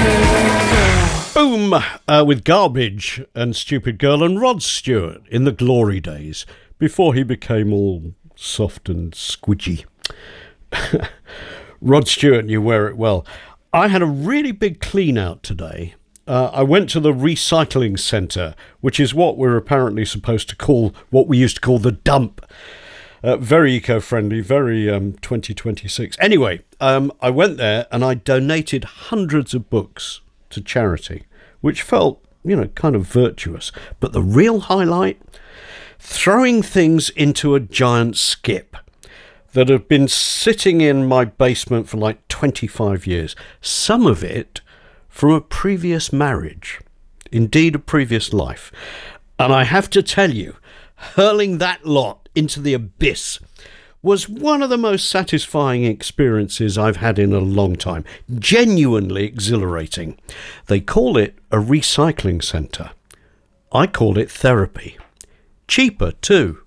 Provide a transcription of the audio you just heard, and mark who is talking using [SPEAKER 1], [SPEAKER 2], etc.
[SPEAKER 1] Boom! With Garbage and Stupid Girl and Rod Stewart in the glory days, before he became all soft and squidgy. Rod Stewart knew Wear It Well. I had a really big clean out today. I went to the recycling centre, which is what we're apparently supposed to call, what we used to call the dump. Very eco-friendly, very 2026. Anyway, I went there and I donated hundreds of books to charity, which felt, kind of virtuous. But the real highlight, throwing things into a giant skip that have been sitting in my basement for like 25 years. Some of it from a previous marriage, indeed a previous life. And I have to tell you, hurling that lot into the abyss was one of the most satisfying experiences I've had in a long time. Genuinely exhilarating. They call it a recycling centre. I call it therapy. Cheaper too.